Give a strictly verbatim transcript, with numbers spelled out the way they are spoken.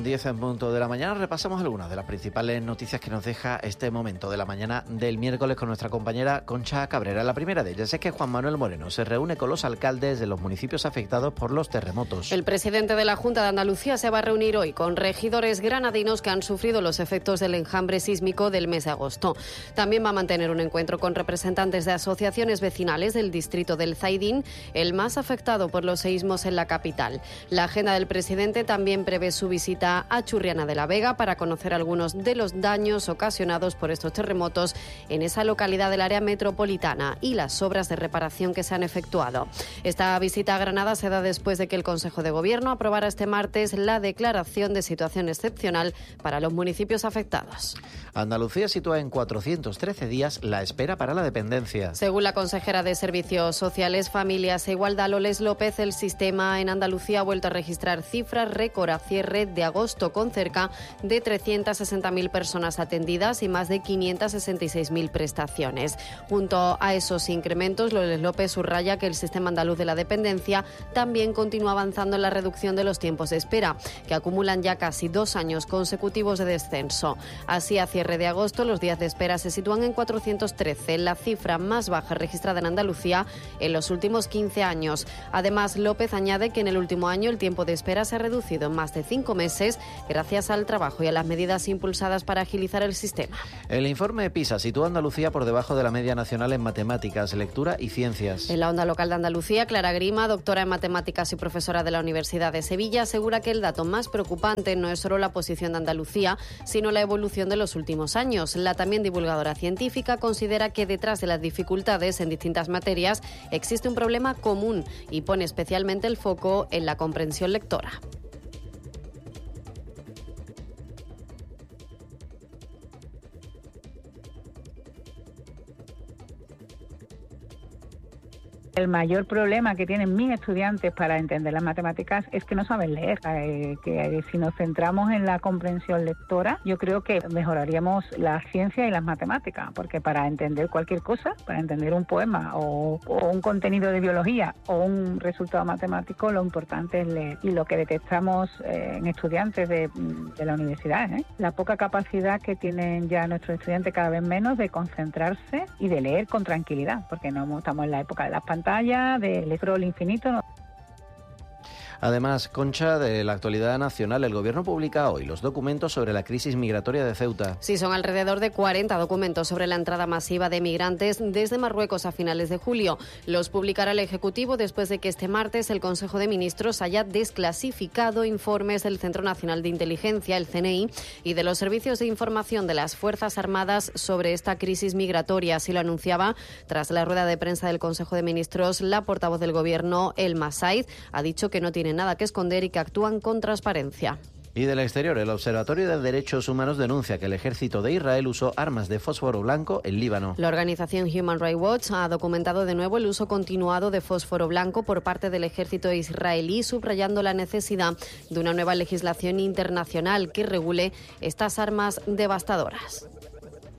diez en punto de la mañana. Repasamos algunas de las principales noticias que nos deja este momento de la mañana del miércoles con nuestra compañera Concha Cabrera. La primera de ellas es que Juan Manuel Moreno se reúne con los alcaldes de los municipios afectados por los terremotos. El presidente de la Junta de Andalucía se va a reunir hoy con regidores granadinos que han sufrido los efectos del enjambre sísmico del mes de agosto. También va a mantener un encuentro con representantes de asociaciones vecinales del distrito del Zaidín, el más afectado por los seísmos en la capital. La agenda del presidente también prevé su visita a Churriana de la Vega para conocer algunos de los daños ocasionados por estos terremotos en esa localidad del área metropolitana y las obras de reparación que se han efectuado. Esta visita a Granada se da después de que el Consejo de Gobierno aprobara este martes la declaración de situación excepcional para los municipios afectados. Andalucía sitúa en cuatrocientos trece días la espera para la dependencia. Según la consejera de Servicios Sociales, Familias e Igualdad, Loles López, el sistema en Andalucía ha vuelto a registrar cifras récord a cierre de agosto, con cerca de trescientas sesenta mil personas atendidas y más de quinientas sesenta y seis mil prestaciones. Junto a esos incrementos, Loles López subraya que el sistema andaluz de la dependencia también continúa avanzando en la reducción de los tiempos de espera, que acumulan ya casi dos años consecutivos de descenso. Así, a cierre de agosto, los días de espera se sitúan en cuatrocientos trece, la cifra más baja registrada en Andalucía en los últimos quince años. Además, López añade que en el último año el tiempo de espera se ha reducido en más de cinco meses gracias al trabajo y a las medidas impulsadas para agilizar el sistema. El informe PISA sitúa a Andalucía por debajo de la media nacional en matemáticas, lectura y ciencias. En la onda local de Andalucía, Clara Grima, doctora en matemáticas y profesora de la Universidad de Sevilla, asegura que el dato más preocupante no es solo la posición de Andalucía, sino la evolución de los últimos años. La también divulgadora científica considera que detrás de las dificultades en distintas materias existe un problema común y pone especialmente el foco en la comprensión lectora. El mayor problema que tienen mis estudiantes para entender las matemáticas es que no saben leer. Eh, que si nos centramos en la comprensión lectora, yo creo que mejoraríamos la ciencia y las matemáticas, porque para entender cualquier cosa, para entender un poema o, o un contenido de biología o un resultado matemático, lo importante es leer. Y lo que detectamos eh, en estudiantes de, de la universidad, ¿eh? la poca capacidad que tienen ya nuestros estudiantes, cada vez menos, de concentrarse y de leer con tranquilidad, porque no estamos en la época de las pantallas, del scroll infinito. ¿no? Además, Concha, de la actualidad nacional, el Gobierno publica hoy los documentos sobre la crisis migratoria de Ceuta. Sí, son alrededor de cuarenta documentos sobre la entrada masiva de migrantes desde Marruecos a finales de julio. Los publicará el Ejecutivo después de que este martes el Consejo de Ministros haya desclasificado informes del Centro Nacional de Inteligencia, el C N I, y de los servicios de información de las Fuerzas Armadas sobre esta crisis migratoria. Así lo anunciaba tras la rueda de prensa del Consejo de Ministros la portavoz del Gobierno, Elma Said. Ha dicho que no tiene nada que esconder y que actúan con transparencia. Y del exterior, el Observatorio de Derechos Humanos denuncia que el ejército de Israel usó armas de fósforo blanco en Líbano. La organización Human Rights Watch ha documentado de nuevo el uso continuado de fósforo blanco por parte del ejército israelí, subrayando la necesidad de una nueva legislación internacional que regule estas armas devastadoras.